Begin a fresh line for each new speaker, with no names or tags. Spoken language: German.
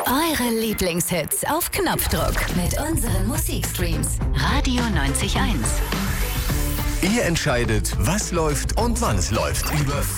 Eure Lieblingshits auf Knopfdruck mit unseren Musikstreams. Radio 90.1.
Ihr entscheidet, was läuft und wann es läuft. Über